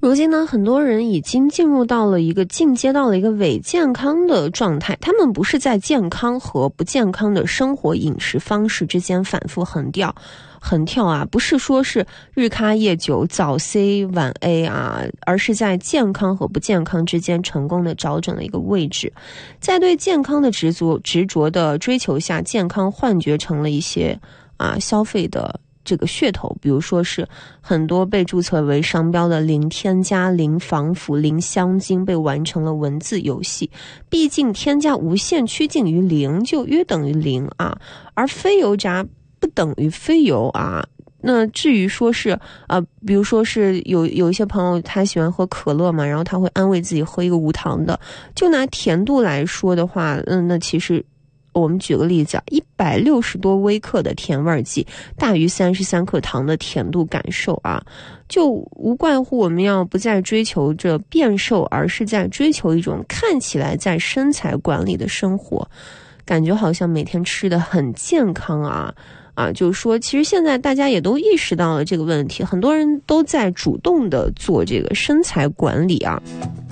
如今呢，很多人已经进入到了一个进阶到了一个伪健康的状态，他们不是在健康和不健康的生活饮食方式之间反复横跳啊，不是说是日咖夜酒早 C 晚 A 啊，而是在健康和不健康之间成功的找准了一个位置。在对健康的执着的追求下，健康幻觉成了一些消费的这个噱头，比如说是很多被注册为商标的零添加、零防腐、零香精被完成了文字游戏。毕竟添加无限趋近于零就约等于零啊，而非油炸不等于非油啊。那至于说是比如说是有一些朋友他喜欢喝可乐嘛，然后他会安慰自己喝一个无糖的。就拿甜度来说的话，那其实我们举个例子160多微克的甜味剂大于33克糖的甜度感受啊，就无怪乎我们要不再追求着变瘦，而是在追求一种看起来在身材管理的生活，感觉好像每天吃的很健康啊，就是说其实现在大家也都意识到了这个问题，很多人都在主动的做这个身材管理啊。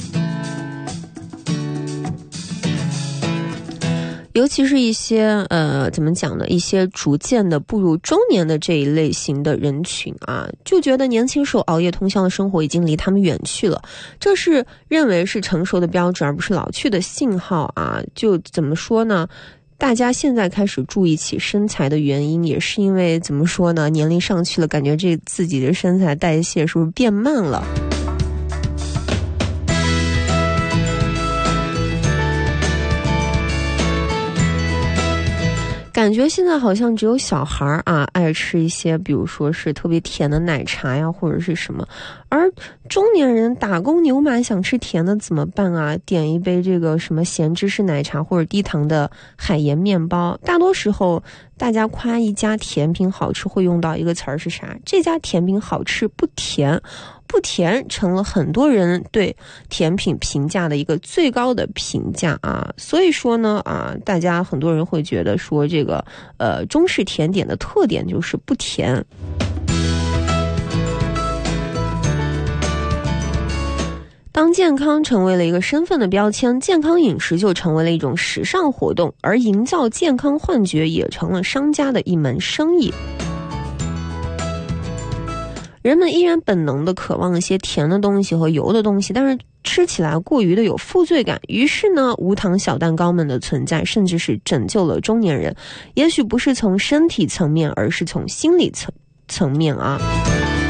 尤其是一些怎么讲呢，一些逐渐的步入中年的这一类型的人群啊，就觉得年轻时候熬夜通宵的生活已经离他们远去了，这是认为是成熟的标志，而不是老去的信号啊。就怎么说呢，大家现在开始注意起身材的原因，也是因为怎么说呢，年龄上去了，感觉这自己的身材代谢是不是变慢了。感觉现在好像只有小孩爱吃一些比如说是特别甜的奶茶呀或者是什么，而中年人打工牛马想吃甜的怎么办啊？点一杯这个什么咸芝士奶茶或者低糖的海盐面包。大多时候大家夸一家甜品好吃会用到一个词儿是啥？这家甜品好吃不甜。不甜成了很多人对甜品评价的一个最高的评价啊，所以说呢大家很多人会觉得说这个中式甜点的特点就是不甜。当健康成为了一个身份的标签，健康饮食就成为了一种时尚活动，而营造健康幻觉也成了商家的一门生意。人们依然本能的渴望一些甜的东西和油的东西，但是吃起来过于的有负罪感，于是呢，无糖小蛋糕们的存在甚至是拯救了中年人，也许不是从身体层面，而是从心理层面啊。